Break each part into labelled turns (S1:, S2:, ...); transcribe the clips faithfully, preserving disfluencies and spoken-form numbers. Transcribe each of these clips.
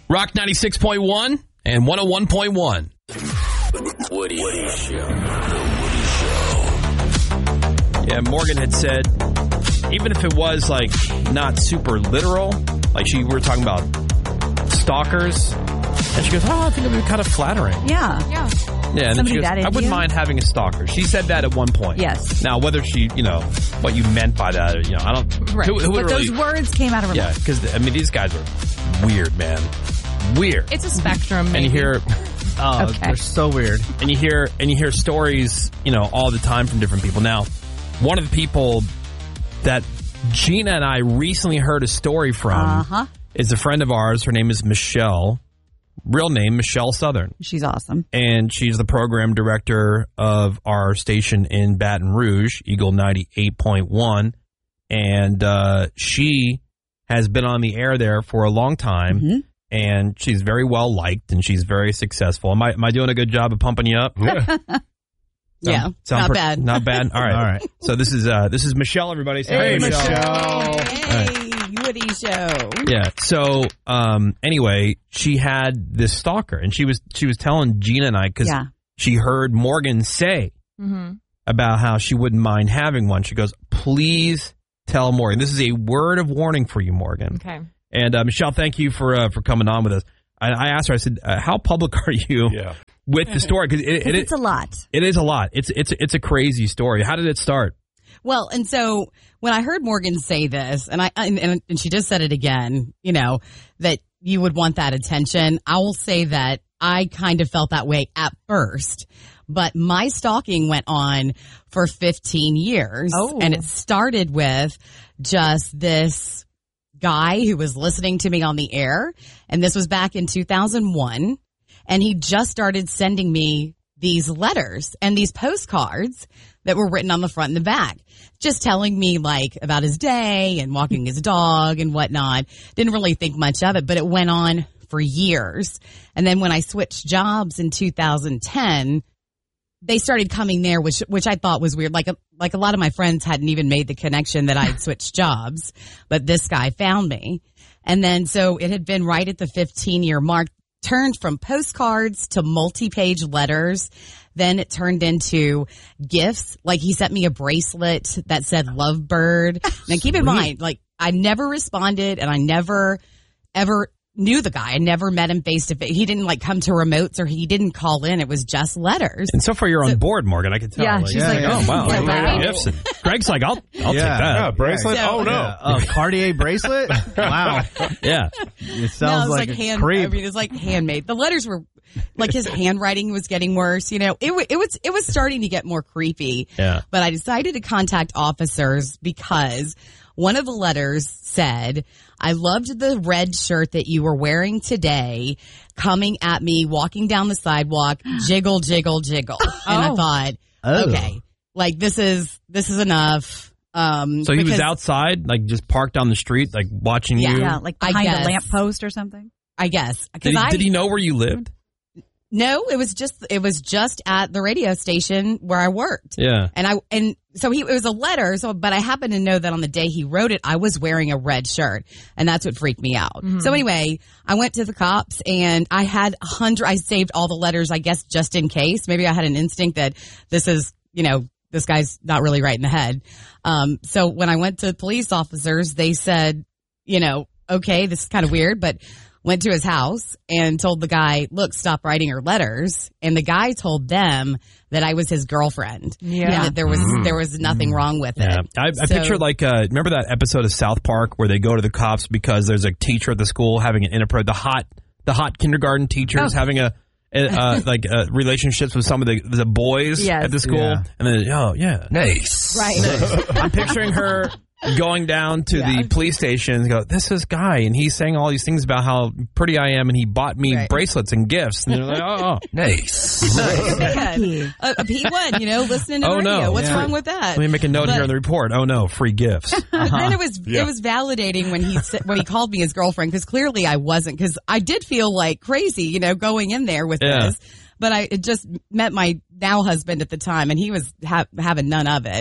S1: Rock ninety-six point one and one oh one point one.
S2: Woody. Woody Show.
S1: Yeah, Morgan had said, even if it was, like, not super literal, like she we were talking about stalkers, and she goes, oh, I think it would be kind of flattering.
S3: Yeah.
S4: Yeah.
S1: Yeah, and then she goes,
S3: that
S1: I wouldn't
S3: Indian?
S1: mind having a stalker. She said that at one point.
S3: Yes.
S1: Now, whether she, you know, what you meant by that, or, you know, I don't...
S4: Right.
S1: Who, who would
S3: But
S1: really,
S3: those words came out of her
S1: yeah,
S3: mouth.
S1: because, I mean, these guys are weird, man. Weird.
S4: It's a spectrum, maybe.
S1: And you hear...
S5: Oh,
S3: Okay.
S5: they're so weird.
S1: And you hear and you hear stories, you know, all the time from different people. Now, one of the people that Gina and I recently heard a story from
S3: Uh-huh.
S1: is a friend of ours. Her name is Michelle. Real name, Michelle Southern.
S3: She's awesome.
S1: And she's the program director of our station in Baton Rouge, Eagle ninety-eight point one. And uh, she has been on the air there for a long time.
S3: Mm-hmm.
S1: And she's very well liked, and she's very successful. Am I am I doing a good job of pumping you up?
S2: Yeah.
S1: Sound-
S3: Yeah,
S1: sound
S3: not
S1: per-
S3: bad.
S1: Not bad. All right.
S5: All right.
S1: So this is uh this is Michelle. Everybody, say
S5: Hey,
S1: hi,
S5: Michelle.
S3: Hey, Woody Show.
S1: Yeah. So um anyway, she had this stalker, and she was she was telling Gina and I because
S3: Yeah.
S1: she heard Morgan say
S4: Mm-hmm.
S1: about how she wouldn't mind having one. She goes, "Please tell Morgan. This is a word of warning for you, Morgan."
S4: Okay.
S1: And uh, Michelle, thank you for uh, for coming on with us. I, I asked her. I said, uh, "How public are you
S2: Yeah.
S1: with the story?" Because it, it,
S3: It's a lot.
S1: it is a lot. It's it's it's a crazy story. How did it start?
S3: Well, and so when I heard Morgan say this, and I and, and, and she just said it again, you know, that you would want that attention. I will say that I kind of felt that way at first, but my stalking went on for fifteen years,
S4: Oh.
S3: and it started with just this guy who was listening to me on the air, and this was back in two thousand one, and he just started sending me these letters and these postcards that were written on the front and the back, just telling me like about his day and walking his dog and whatnot. Didn't really think much of it, but it went on for years. And then when I switched jobs in two thousand ten, they started coming there, which which I thought was weird. Like a, like a lot of my friends hadn't even made the connection that I had switched jobs, but this guy found me. And then so it had been right at the fifteen year mark, turned from postcards to multi-page letters. Then it turned into gifts. Like he sent me a bracelet that said Lovebird. Now keep in mind, like I never responded and I never ever knew the guy. I never met him face to face. He didn't like come to remotes or he didn't call in. It was just letters.
S1: And so far, you're on
S3: So-
S1: board, Morgan. I can tell.
S3: Yeah,
S1: Like,
S3: she's
S5: Yeah,
S3: like,
S5: yeah.
S1: oh wow,
S3: Yeah,
S1: like,
S3: wow.
S1: gifts. And Greg's like, I'll I'll
S5: Yeah.
S1: take that.
S2: Yeah, bracelet?
S3: So-
S2: oh, no.
S5: Yeah. A Cartier bracelet? Wow.
S1: Yeah.
S5: It
S3: No,
S5: sounds
S3: it was
S5: like,
S3: like
S5: a
S3: hand.
S5: creep.
S3: I mean, it was like handmade. The letters were like his handwriting was getting worse. You know, it wa- it was it was starting to get more creepy.
S1: Yeah.
S3: But I decided to contact officers because one of the letters said, "I loved the red shirt that you were wearing today, coming at me, walking down the sidewalk, jiggle, jiggle, jiggle." And I
S4: Oh.
S3: thought,
S5: Oh.
S3: okay, like this is this is enough. Um,
S1: So he was
S3: because-
S1: outside, like just parked on the street, like watching
S3: Yeah.
S1: you.
S3: Yeah.
S6: Yeah, like
S3: I
S6: behind
S3: guess.
S6: a lamppost or something.
S3: I guess
S1: Did
S3: because
S1: he,
S3: I
S1: did he know where you lived?
S3: No, it was just it was just at the radio station where I worked.
S1: Yeah.
S3: And I and so he it was a letter, so but I happen to know that on the day he wrote it, I was wearing a red shirt, and that's what freaked me out. So anyway, I went to the cops and I had a hundred I saved all the letters, I guess just in case. Maybe I had an instinct that this is, you know, this guy's not really right in the head. Um so when I went to police officers, they said, you know, okay, this is kind of weird, but went to his house and told the guy, look, stop writing her letters. And the guy told them that I was his girlfriend.
S4: Yeah.
S3: And that there was, there was nothing wrong with
S1: Yeah.
S3: it.
S1: I, I
S3: So-
S1: picture like, uh, remember that episode of South Park where they go to the cops because there's a teacher at the school having an inappropriate, the hot, the hot kindergarten teachers
S3: Oh.
S1: having a, uh, like uh, relationships with some of the the boys
S3: Yes.
S1: at the school,
S5: Yeah.
S1: and then oh yeah,
S2: Nice.
S3: Right.
S1: I'm picturing her going down to
S3: Yeah.
S1: the police station and go, this is Guy, and he's saying all these things about how pretty I am, and he bought me
S3: Right.
S1: bracelets and gifts. And they're like, oh,
S2: Nice.
S3: Yeah. a, a P one, you know, listening to
S1: Oh,
S3: radio.
S1: no.
S3: What's
S1: Yeah.
S3: wrong with that?
S1: let me make a note
S3: But-
S1: here on the report. Oh no, free gifts.
S3: But then it was
S2: Yeah.
S3: it was validating when he said, when he called me his girlfriend, because clearly I wasn't, because I did feel like crazy, you know, going in there with
S1: Yeah.
S3: this. But I it just met my now husband at the time, and he was ha- having none of it.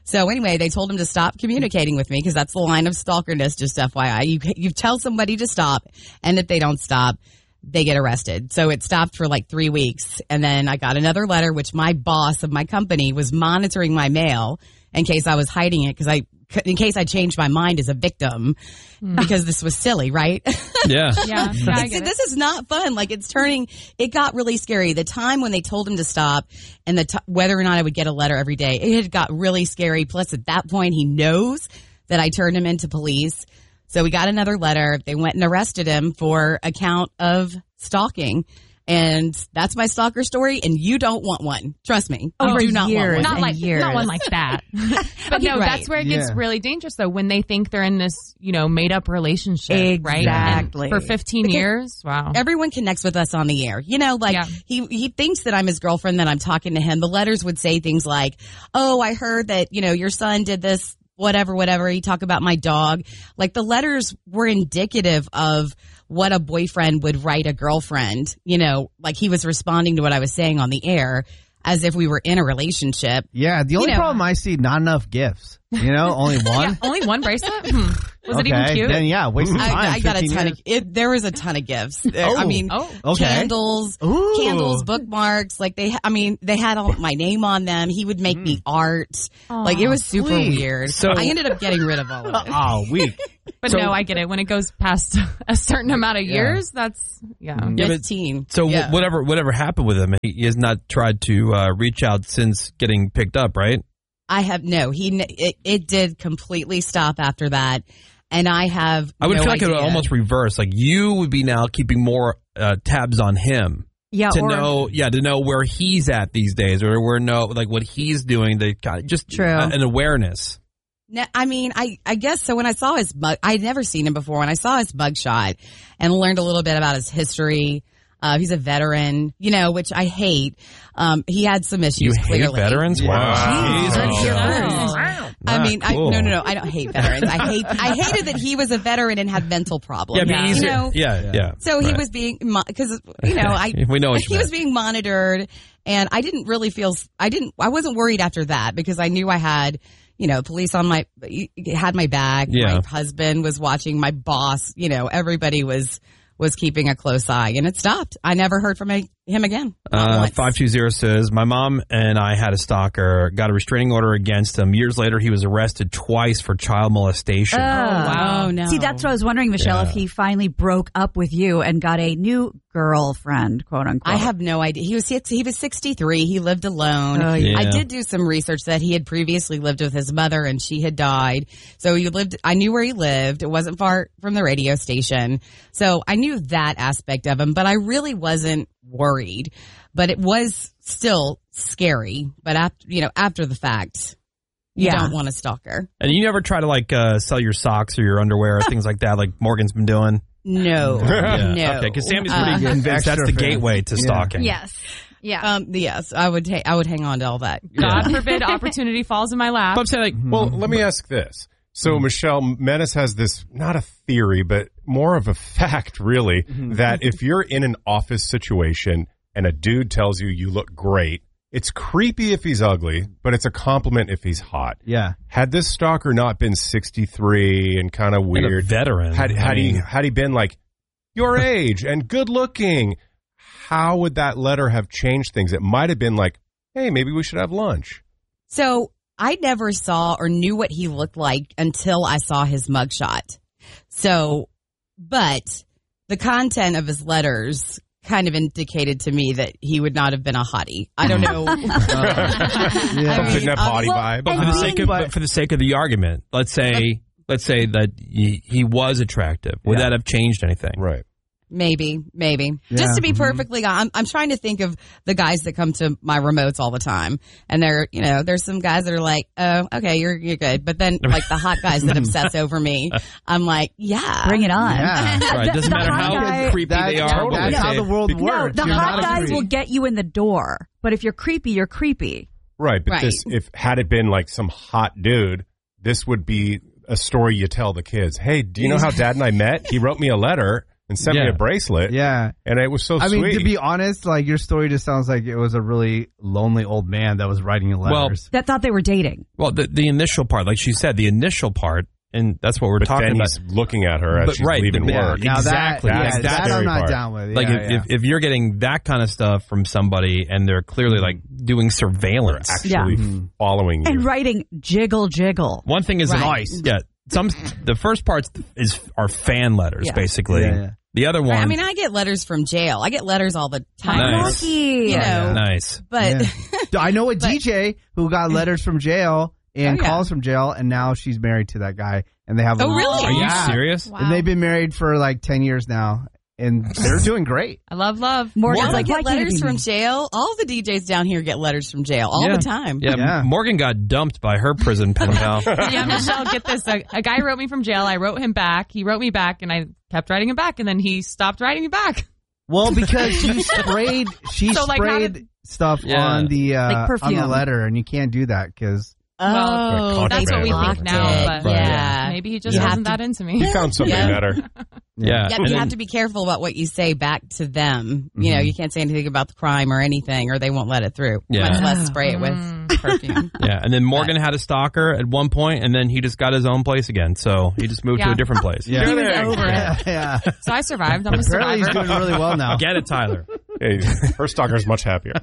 S3: So anyway, they told him to stop communicating with me because that's the line of stalkerness, just F Y I. You, you tell somebody to stop, and if they don't stop, they get arrested. So it stopped for like three weeks. And then I got another letter, which my boss of my company was monitoring my mail in case I was hiding it because I, in case I changed my mind as a victim because this was silly, right?
S1: Yeah.
S4: Yeah, yeah, I
S3: It's,
S4: get it.
S3: this is not fun. Like it's turning, it got really scary. The time when they told him to stop and the t- whether or not I would get a letter every day, it had got really scary. Plus at that point, he knows that I turned him into police. So we got another letter. They went and arrested him for a count of stalking. And that's my stalker story. And you don't want one. Trust me.
S4: Oh,
S3: you do not
S6: years.
S3: want one.
S4: Not
S6: and
S4: like
S6: years.
S4: not one like that. But
S3: Okay,
S4: no,
S3: right.
S4: that's where it gets
S5: Yeah.
S4: really dangerous though, when they think they're in this, you know, made up relationship, right?
S6: Exactly.
S4: And for fifteen
S3: Because
S4: years. Wow.
S3: Everyone connects with us on the air. You know, like
S4: Yeah.
S3: he he thinks that I'm his girlfriend, that I'm talking to him. The letters would say things like, "Oh, I heard that, you know, your son did this, whatever, whatever." He talk about my dog. Like the letters were indicative of what a boyfriend would write a girlfriend. You know, like he was responding to what I was saying on the air as if we were in a relationship.
S5: Yeah, the only
S3: know.
S5: problem I see, not enough gifts. You know, only one.
S4: Yeah, only one bracelet? Hmm. Was it even
S5: Okay,
S4: cute?
S5: Then yeah, waste of time.
S3: I, I got a
S5: fifteen
S3: ton
S5: years.
S3: of it. There was a ton of gifts.
S5: Oh.
S3: I mean,
S4: Oh.
S5: Okay.
S3: candles,
S5: Ooh.
S3: candles, bookmarks. Like they, I mean, they had all my name on them. He would make me art. Like it was super
S5: sweet.
S3: weird.
S1: So-
S3: I ended up getting rid of all of it.
S5: Oh, weak.
S4: But
S1: So-
S4: no, I get it. When it goes past a certain amount of
S5: Yeah.
S4: years, that's, yeah.
S1: Yeah, but-
S3: fifteen.
S1: So
S3: Yeah.
S1: wh- whatever whatever happened with him, he has not tried to uh, reach out since getting picked up, right?
S3: I have no. He n- it, it did completely stop after that, and I have.
S1: I would
S3: no
S1: feel like it would
S3: idea.
S1: almost reverse. Like you would be now keeping more uh, tabs on him
S6: Yeah,
S1: to
S6: or
S1: know, yeah, to know where he's at these days, or where know like what he's doing. To kind of just
S6: True.
S1: uh, an awareness.
S3: No, I mean, I, I guess so. When I saw his mug, I'd never seen him before. When I saw his mugshot and learned a little bit about his history, uh, he's a veteran, you know, which I hate. Um, he had some issues.
S1: You hate
S3: clearly.
S1: veterans?
S5: Yeah.
S1: Wow.
S5: Jeez.
S1: Jeez.
S5: Heard it here
S4: first.
S3: I
S1: Not
S3: mean,
S1: cool.
S3: I, no, no, no. I don't hate veterans. I hate. I hated that he was a veteran and had mental problems.
S1: Yeah,
S4: Yeah.
S1: be easier.
S3: You know,
S1: yeah, yeah.
S3: So he
S1: Right.
S3: was being, because, you know, I,
S1: We know what you
S3: he was
S1: meant.
S3: being monitored, and I didn't really feel, I didn't, I wasn't worried after that because I knew I had, you know, police on my, had my back.
S1: Yeah.
S3: My husband was watching, my boss, you know, everybody was, was keeping a close eye, and it stopped. I never heard from him again. Not
S1: Uh,
S3: once.
S1: five two zero says, my mom and I had a stalker, got a restraining order against him. Years later, he was arrested twice for child molestation.
S3: Oh, no.
S6: See, that's what I was wondering, Michelle,
S1: Yeah.
S6: if he finally broke up with you and got a new girlfriend, quote unquote.
S3: I have no idea. He was six, he was sixty-three. He lived alone.
S6: Oh,
S1: yeah.
S3: I did do some research that he had previously lived with his mother and she had died. So he lived, I knew where he lived. It wasn't far from the radio station. So I knew that aspect of him, but I really wasn't worried. But it was still scary. But after, you know, after the fact, you
S6: Yeah.
S3: don't want a stalker.
S1: And you never try to like uh, sell your socks or your underwear or things like that, like Morgan's been doing.
S3: No,
S1: Yeah.
S3: no.
S1: Okay, because Sammy's
S3: Uh,
S1: pretty convinced that's
S5: Extra
S1: the
S5: fan.
S1: gateway to
S5: Yeah.
S1: stalking.
S4: Yes. Yeah.
S3: Um, yes, I would take, I would hang on to all that.
S4: God forbid opportunity falls in my lap.
S7: But I'm saying, like, well, let me ask this. So, Michelle, Menace has this, not a theory, but more of a fact, really, that if you're in an office situation and a dude tells you you look great, it's creepy if he's ugly, but it's a compliment if he's hot.
S5: Yeah.
S7: Had this stalker not been sixty-three and kind of
S1: And a
S7: weird,
S1: veteran.
S7: had,
S1: I
S7: had he
S1: mean,
S7: had he been like your age and good looking, how would that letter have changed things? It might have been like, hey, maybe we should have lunch.
S3: So I never saw or knew what he looked like until I saw his mugshot. So, but the content of his letters kind of indicated to me that he would not have been a hottie. I don't know.
S5: Yeah.
S3: I mean,
S7: Didn't have
S3: uh,
S7: body
S3: well,
S7: vibe.
S1: But for the
S5: Uh-huh.
S1: sake of
S5: But-
S1: but for the sake of the argument, let's say let's say that he, he was attractive. Would
S5: Yeah.
S1: that have changed anything?
S7: Right.
S3: Maybe, maybe.
S5: Yeah.
S3: Just to be
S5: Mhm.
S3: perfectly, I'm, I'm trying to think of the guys that come to my remotes all the time, and they're, you know, there's some guys that are like, oh, okay, you're you're good, but then like the hot guys that obsess over me, I'm like, yeah,
S6: Bring it on.
S5: Yeah.
S1: Right. It doesn't
S6: The
S1: matter
S6: hot
S1: how
S6: guy-
S1: creepy
S5: That-
S1: they are.
S5: totally.
S1: but
S5: That's
S1: they
S5: how
S1: say-
S5: the world
S6: No,
S5: works.
S6: the
S5: You're
S6: hot
S5: not a
S6: guys
S5: creep.
S6: will get you in the door. But if you're creepy, you're creepy.
S7: Right, but
S3: Right.
S7: this if had it been like some hot dude, this would be a story you tell the kids. Hey, do you know how Dad and I met? He wrote me a letter, and sent
S1: Yeah.
S7: me a bracelet.
S5: Yeah.
S7: And it was so
S5: I
S7: sweet.
S5: mean, to be honest, like your story just sounds like it was a really lonely old man that was writing you
S1: Well,
S5: letters.
S6: That thought they were dating.
S1: Well, the, the initial part, like she said, the initial part, and that's what we're
S7: but
S1: talking
S7: then
S1: about.
S7: he's looking at her as
S1: But
S7: she's
S1: right,
S7: leaving
S1: the-
S7: work.
S5: now
S1: exactly.
S5: that, yeah,
S7: That's the
S5: that
S7: scary
S5: I'm not
S7: part.
S5: down with.
S1: Like
S5: yeah,
S1: if,
S5: yeah.
S1: if, if you're getting that kind of stuff from somebody and they're clearly like doing surveillance.
S7: Actually
S6: Yeah.
S7: following you.
S6: And writing jiggle jiggle.
S1: One thing is
S3: Right.
S1: nice. Yeah. Some the first parts is are fan letters
S6: Yeah.
S1: basically.
S5: Yeah, yeah.
S1: The other one
S3: I mean, I get letters from jail. I get letters all the time.
S1: Nice.
S6: Lucky.
S3: You know,
S1: nice.
S3: but
S5: Yeah. I know a D J who got letters from jail and
S3: Oh, yeah.
S5: calls from jail, and now she's married to that guy, and they have.
S3: Oh,
S5: a,
S3: really?
S1: Are you
S5: Yeah.
S1: serious?
S3: Wow.
S5: And they've been married for like ten years now, and they're doing great.
S4: I love love.
S6: Morgan's
S3: Y'all
S6: like,
S3: get
S6: why can't it
S3: letters
S6: be
S3: from
S6: me?
S3: jail. All the D Js down here get letters from jail all
S1: Yeah.
S3: the time.
S1: Yeah,
S5: Yeah.
S1: Morgan got dumped by her prison pen pal.
S4: Yeah, Michelle, get this. A, a guy wrote me from jail. I wrote him back. He wrote me back, and I kept writing him back, and then he stopped writing me back.
S5: Well, because you sprayed, she
S4: So, like, how
S5: sprayed
S4: did-
S5: stuff
S1: Yeah.
S5: on the uh,
S6: Like
S5: on
S6: perfume.
S5: the letter, and you can't do that because.
S3: Oh,
S7: Like
S4: That's what we
S7: contraband.
S4: think now,
S3: Did.
S4: but
S3: yeah.
S4: maybe he just
S3: You have
S4: wasn't
S3: to-
S4: that into me.
S7: He found something
S3: Yeah.
S7: better.
S1: Yeah.
S3: Yeah,
S1: And
S3: you
S1: then-
S3: have to be careful about what you say back to them. You know, you can't say anything about the crime or anything, or they won't let it through.
S1: Yeah.
S3: Much less spray it with
S4: Mm.
S3: perfume.
S1: Yeah, and then Morgan had a stalker at one point, and then he just got his own place again. So he just moved to
S4: Yeah.
S1: a different place.
S5: Yeah.
S6: He was over it.
S5: Yeah, yeah.
S4: So I survived. I'm a
S5: Apparently, he's
S4: survivor.
S5: doing really well now.
S1: Get it, Tyler.
S7: Hey, her stalker's much happier.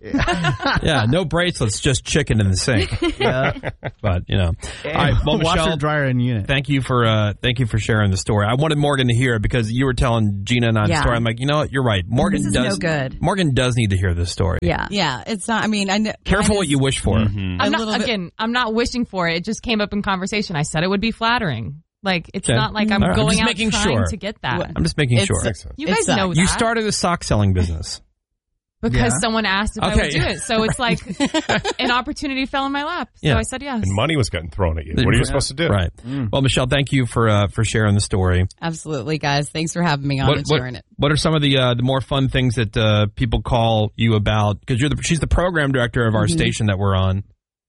S1: Yeah, no bracelets, just chicken in the sink.
S5: Yeah.
S1: But you know, all right. Well,
S5: Washer,
S1: Michelle,
S5: dryer, and unit.
S1: thank you for uh, thank you for sharing the story. I wanted Morgan to hear it because you were telling Gina and I the
S6: Yeah.
S1: story. I'm like, you know what? You're right. Morgan
S6: This is
S1: does
S6: no good.
S1: Morgan does need to hear this story.
S6: Yeah.
S3: Yeah, it's not. I mean, I know.
S1: Careful
S3: mine
S1: what
S3: is-
S1: you wish for.
S7: Mm-hmm.
S4: I'm
S3: a
S4: not
S3: little bit-
S4: again. I'm not wishing for it. It just came up in conversation. I said it would be flattering. Like it's
S1: Okay.
S4: not like I'm
S1: All right. I'm
S4: going
S1: just
S4: out
S1: making
S4: trying
S1: sure.
S4: to get that.
S1: I'm just making
S3: It's-
S1: sure.
S7: Makes sense.
S4: You
S3: It
S4: guys
S3: sucks.
S4: know that
S1: You started a sock selling business.
S4: because
S5: Yeah.
S4: someone asked if I
S1: Okay.
S4: would do it. So it's like an opportunity fell in my lap. So
S1: Yeah.
S4: I said yes.
S7: And money was getting thrown at you. What are you supposed to do?
S1: Right. Well, Michelle, thank you for uh, for sharing the story.
S3: Absolutely, guys. Thanks for having me on
S1: What,
S3: and
S1: what,
S3: sharing it.
S1: what are some of the uh, the more fun things that uh, people call you about? Because you're the she's the program director of our
S3: Mm-hmm.
S1: station that we're on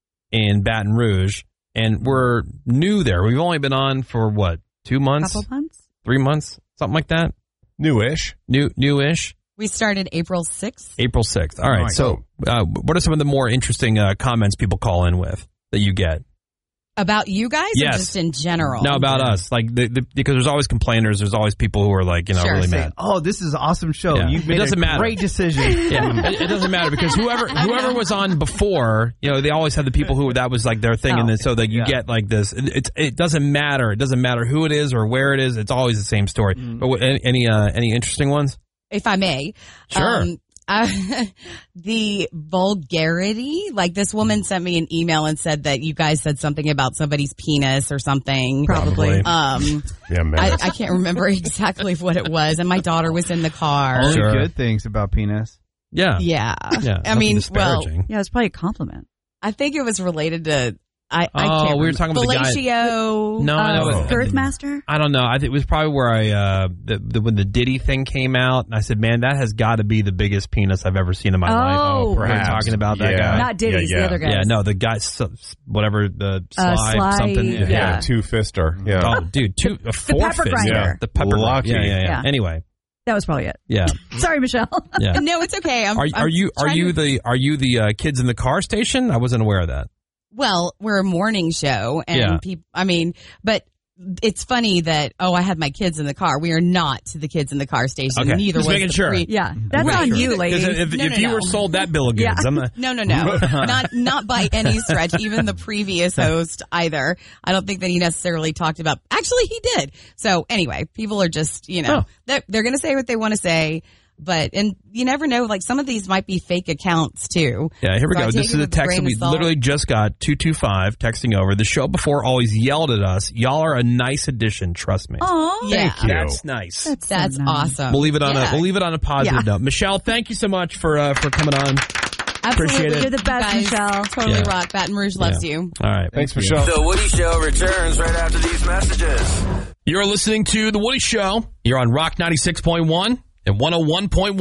S1: in Baton Rouge, and we're new there. We've only been on for what, two months,
S6: Couple months.
S1: three months, something like that.
S7: Newish.
S1: New newish.
S3: We started April sixth.
S1: April sixth. All right.
S7: Nice.
S1: So, uh, what are some of the more interesting uh, comments people call in with that you get?
S3: About you guys
S1: Yes.
S3: or just in general?
S1: Now about us, like the, the, because there's always complainers. There's always people who are like, you know,
S3: Sure.
S1: really
S5: Say,
S1: mad.
S5: oh, this is an awesome show.
S1: Yeah.
S5: You
S1: It
S5: made
S1: doesn't
S5: a
S1: matter.
S5: great decision.
S1: Yeah, it, it doesn't matter because whoever whoever was on before, you know, they always had the people who that was like their thing, and then so that you
S5: Yeah.
S1: get like this. It, it's it doesn't matter. It doesn't matter who it is or where it is. It's always the same story. But what, any any, uh, any interesting ones?
S3: If I may.
S1: Sure.
S3: Um, I, the vulgarity, like this woman sent me an email and said that you guys said something about somebody's penis or something.
S1: Probably.
S3: Um,
S7: Yeah, man.
S3: I, I can't remember exactly what it was, and my daughter was in the car.
S5: Only
S1: Sure.
S5: good things about penis.
S1: Yeah,
S3: Yeah.
S1: yeah.
S3: I
S1: nothing
S3: mean, well,
S1: disparaging.
S6: Yeah, it's probably a compliment.
S3: I think it was related to. I, I
S1: Oh,
S3: can't
S1: we were
S3: remember.
S1: talking about the guy-
S3: Fellatio.
S1: no, I know.
S6: Uh,
S1: it-
S6: Girthmaster?
S1: I don't know. I think it was probably where I uh, the, the when the Diddy thing came out, and I said, "Man, that has got to be the biggest penis I've ever seen in my life."
S6: Oh.
S1: We were
S7: Perhaps.
S1: talking about that
S7: Yeah.
S1: guy.
S6: Not Diddy's,
S7: Yeah,
S6: the
S7: yeah.
S6: other guys.
S1: Yeah, no, the guy, so- whatever the
S6: Uh,
S1: slide,
S6: Sly,
S1: something.
S6: yeah.
S7: yeah, two fister. Yeah.
S1: Oh, dude, two, a four
S6: pepper
S1: fist.
S6: grinder.
S7: Yeah.
S1: The pepper
S7: Lucky.
S1: Yeah, yeah, yeah,
S6: Yeah.
S1: Anyway,
S6: That was probably it.
S1: yeah,
S6: Sorry, Michelle.
S1: yeah.
S3: No, it's okay. I'm,
S1: Are,
S3: I'm
S1: are you are
S3: trying
S1: you
S3: to-
S1: the are you the uh, kids in the car station? I wasn't aware of that.
S3: Well, we're a morning show, and
S1: Yeah.
S3: people. I mean, but it's funny that oh, I had my kids in the car. We are not the kids in the car station.
S1: Okay.
S3: Neither
S1: Just
S3: was
S1: making
S3: the
S1: sure.
S3: pre-
S6: Yeah, that's
S3: Right.
S6: on you,
S3: Because
S6: lady.
S1: Because if,
S3: No,
S1: if
S3: no,
S1: you
S3: no.
S1: were sold that bill of goods,
S6: Yeah.
S1: I'm not.
S3: No, no, no, not not by any stretch. Even the previous host either. I don't think that he necessarily talked about. Actually, he did. So anyway, people are just you know
S1: Oh.
S3: they're, they're going to say what they want to say. But, and you never know, like some of these might be fake accounts too.
S1: Yeah, here we
S3: So I
S1: go.
S3: take
S1: This
S3: it
S1: is a
S3: with a
S1: text
S3: grain
S1: that we
S3: of salt.
S1: literally just got, two two five, texting over. The show before always yelled at us. Y'all are a nice addition, trust me.
S6: Aw.
S3: Yeah.
S7: Thank you.
S1: That's nice.
S6: That's, so
S3: That's
S6: nice.
S3: awesome.
S1: We'll leave it on
S3: Yeah.
S1: a we'll leave it on a positive
S6: Yeah.
S1: note. Michelle, thank you so much for uh, for coming on. Appreciate it.
S6: You're the best,
S3: You guys
S6: Michelle.
S3: Totally
S1: Yeah.
S3: rock. Baton Rouge loves
S1: Yeah.
S3: you.
S1: All right.
S7: Thanks,
S1: Thank you.
S7: Michelle.
S2: The Woody Show returns right after these messages.
S1: You're listening to The Woody Show. You're on Rock ninety-six point one and one oh one point one.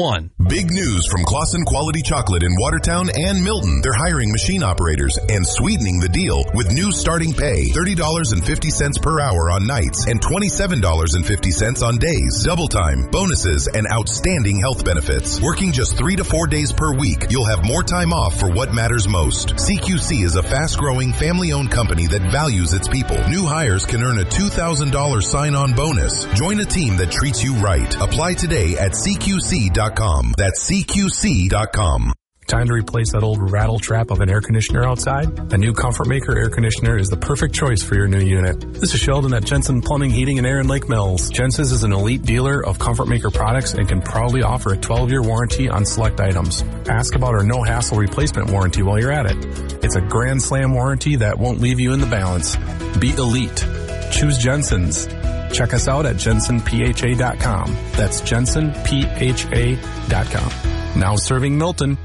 S8: Big news from Claussen Quality Chocolate in Watertown and Milton. They're hiring machine operators and sweetening the deal with new starting pay, thirty dollars and fifty cents per hour on nights and twenty-seven dollars and fifty cents on days. Double time, bonuses, and outstanding health benefits. Working just three to four days per week, you'll have more time off for what matters most. C Q C is a fast-growing, family-owned company that values its people. New hires can earn a two thousand dollars sign-on bonus. Join a team that treats you right. Apply today at C Q C dot com. That's C Q C dot com.
S9: Time to replace that old rattle trap of an air conditioner outside? A new Comfort Maker air conditioner is the perfect choice for your new unit. This is Sheldon at Jensen Plumbing, Heating, and Air in Lake Mills. Jensen's is an elite dealer of Comfort Maker products and can proudly offer a twelve-year warranty on select items. Ask about our no-hassle replacement warranty while you're at it. It's a grand slam warranty that won't leave you in the balance. Be elite. Choose Jensen's. Check us out at Jensen P H A dot com. That's Jensen P H A dot com. Now serving Milton.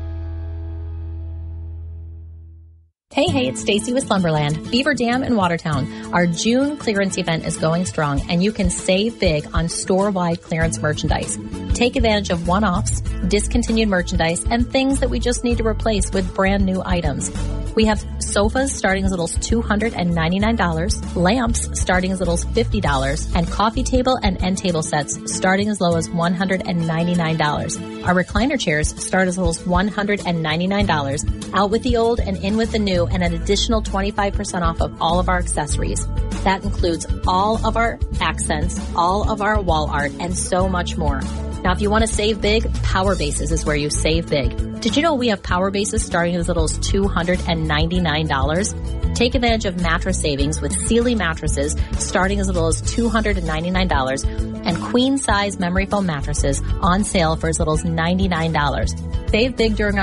S10: Hey, hey, it's Stacy with Slumberland, Beaver Dam in Watertown. Our June clearance event is going strong, and you can save big on store-wide clearance merchandise. Take advantage of one-offs, discontinued merchandise, and things that we just need to replace with brand new items. We have sofas starting as little as two hundred ninety-nine dollars, lamps starting as little as fifty dollars, and coffee table and end table sets starting as low as one hundred ninety-nine dollars. Our recliner chairs start as little as one hundred ninety-nine dollars. Out with the old and in with the new, and an additional twenty-five percent off of all of our accessories. That includes all of our accents, all of our wall art, and so much more. Now, if you want to save big, Power Bases is where you save big. Did you know we have Power Bases starting as little as two hundred ninety-nine dollars? Take advantage of mattress savings with Sealy mattresses starting as little as two hundred ninety-nine dollars and queen-size memory foam mattresses on sale for as little as ninety-nine dollars. Save big during our